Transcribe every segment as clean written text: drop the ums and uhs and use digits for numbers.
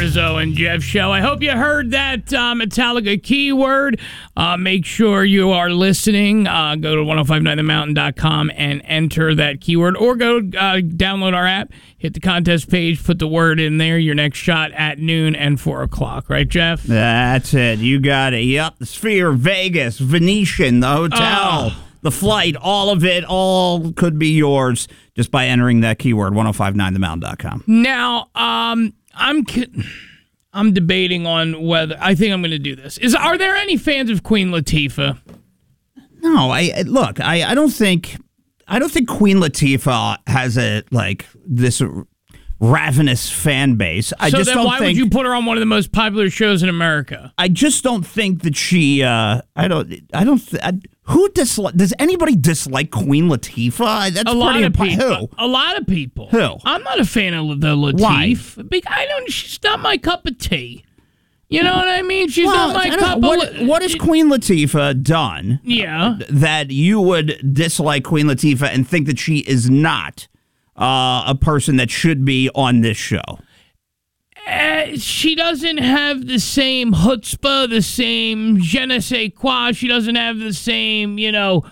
Rizzo and Jeff show. I hope you heard that Metallica keyword. Make sure you are listening. Go to 1059themountain.com and enter that keyword, or go download our app, hit the contest page, put the word in there. Your next shot at noon and 4 o'clock. Right, Jeff? That's it. You got it. Yep. The Sphere, Vegas, Venetian, the hotel, the flight, all of it, all could be yours just by entering that keyword, 1059themountain.com. Now, I'm debating on whether I think I'm going to do this. Are there any fans of Queen Latifah? No, I don't think Queen Latifah has this ravenous fan base. Why would you put her on one of the most popular shows in America? I just don't think that she. Does anybody dislike Queen Latifah? That's a lot of people. Who? A lot of people. Who? I'm not a fan of the Latif. Why? She's not my cup of tea. You know what I mean? She's not my cup of. What has Queen Latifah done? Yeah. That you would dislike Queen Latifah and think that she is not a person that should be on this show? She doesn't have the same chutzpah, the same je ne sais quoi. She doesn't have the same, get up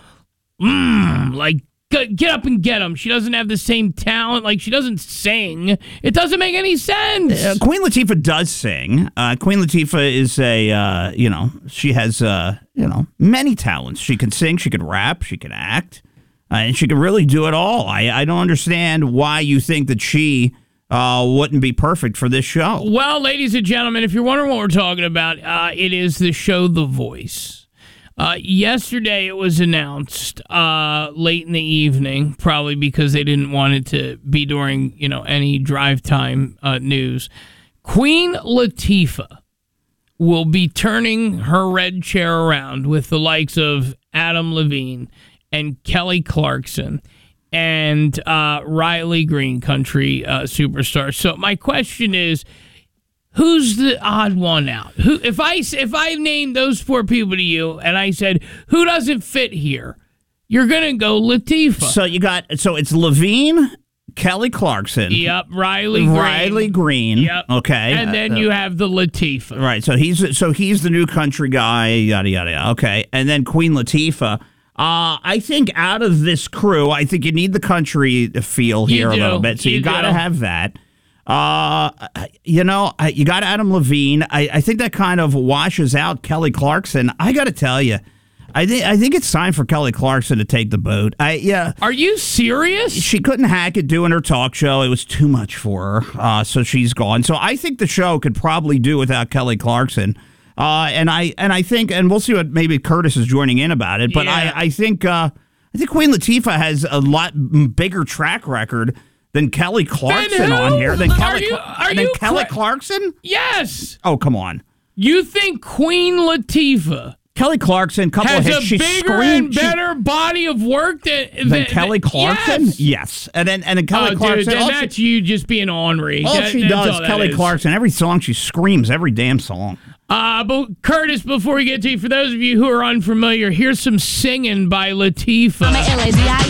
and get 'em. She doesn't have the same talent. She doesn't sing. It doesn't make any sense. Queen Latifah does sing. Queen Latifah is she has, many talents. She can sing, she can rap, she can act, and she can really do it all. I don't understand why you think that she wouldn't be perfect for this show. Well, ladies and gentlemen, if you're wondering what we're talking about, it is the show The Voice. Yesterday it was announced late in the evening, probably because they didn't want it to be during any drive time news. Queen Latifah will be turning her red chair around with the likes of Adam Levine and Kelly Clarkson and Riley Green, country superstar. So my question is, who's the odd one out? Who, if I named those four people to you and I said, who doesn't fit here? You're gonna go Latifah. So it's Levine, Kelly Clarkson. Yep, Riley Green. Yep. Okay. And then you have the Latifah. Right. So he's the new country guy. Yada yada yada. Okay. And then Queen Latifah. I think out of this crew, I think you need the country feel here a little bit. So you got to have that. You got Adam Levine. I think that kind of washes out Kelly Clarkson. I got to tell you, I think it's time for Kelly Clarkson to take the boat. Are you serious? She couldn't hack it doing her talk show. It was too much for her. So she's gone. So I think the show could probably do without Kelly Clarkson. And I think, and we'll see what maybe Curtis is joining in about it. But yeah. I think Queen Latifah has a lot bigger track record than Kelly Clarkson on here. Kelly Clarkson? Yes. Oh, come on. You think Queen Latifah Kelly Clarkson, couple of hits. Has a bigger and better body of work than Kelly Clarkson? Yes. And then Kelly Clarkson. Dude, that's you just being ornery. All she does, Kelly Clarkson, every song she screams, every damn song. But Curtis, before we get to you, for those of you who are unfamiliar, here's some singing by Latifah. I'm a L-A-Z-I